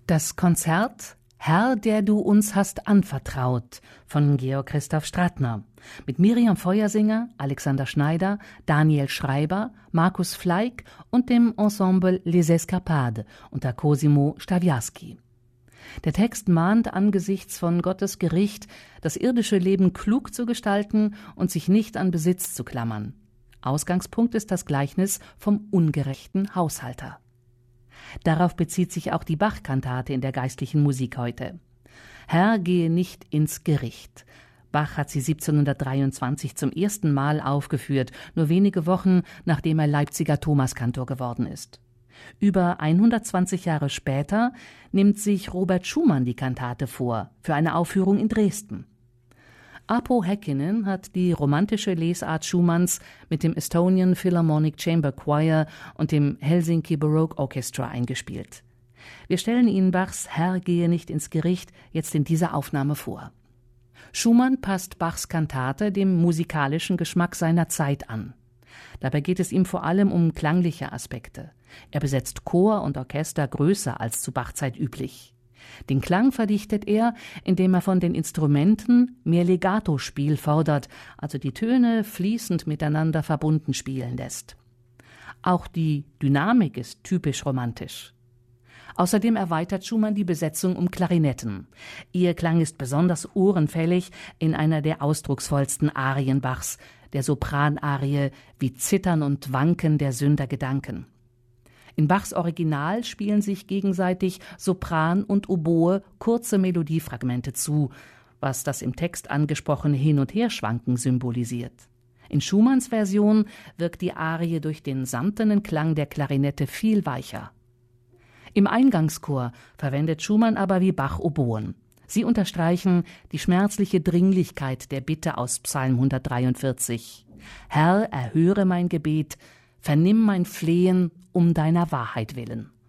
Das Konzert »Herr, der du uns hast anvertraut« von Georg Christoph Stratner mit Miriam Feuersinger, Alexander Schneider, Daniel Schreiber, Markus Fleig und dem Ensemble Les Escapades unter Cosimo Stawiarski. Der Text mahnt angesichts von Gottes Gericht, das irdische Leben klug zu gestalten und sich nicht an Besitz zu klammern. Ausgangspunkt ist das Gleichnis vom ungerechten Haushalter. Darauf bezieht sich auch die Bach-Kantate in der geistlichen Musik heute. Herr, gehe nicht ins Gericht. Bach hat sie 1723 zum ersten Mal aufgeführt, nur wenige Wochen nachdem er Leipziger Thomaskantor geworden ist. Über 120 Jahre später nimmt sich Robert Schumann die Kantate vor, für eine Aufführung in Dresden. Apo Häkkinen hat die romantische Lesart Schumanns mit dem Estonian Philharmonic Chamber Choir und dem Helsinki Baroque Orchestra eingespielt. Wir stellen Ihnen Bachs »Herr, gehe nicht ins Gericht« jetzt in dieser Aufnahme vor. Schumann passt Bachs Kantate dem musikalischen Geschmack seiner Zeit an. Dabei geht es ihm vor allem um klangliche Aspekte. Er besetzt Chor und Orchester größer als zu Bachzeit üblich. Den Klang verdichtet er, indem er von den Instrumenten mehr Legato-Spiel fordert, also die Töne fließend miteinander verbunden spielen lässt. Auch die Dynamik ist typisch romantisch. Außerdem erweitert Schumann die Besetzung um Klarinetten. Ihr Klang ist besonders ohrenfällig in einer der ausdrucksvollsten Arien Bachs, der Sopranarie Wie Zittern und Wanken der Sünder Gedanken. In Bachs Original spielen sich gegenseitig Sopran und Oboe kurze Melodiefragmente zu, was das im Text angesprochene Hin- und Herschwanken symbolisiert. In Schumanns Version wirkt die Arie durch den samtenen Klang der Klarinette viel weicher. Im Eingangschor verwendet Schumann aber wie Bach Oboen. Sie unterstreichen die schmerzliche Dringlichkeit der Bitte aus Psalm 143. Herr, erhöre mein Gebet, vernimm mein Flehen um deiner Wahrheit willen.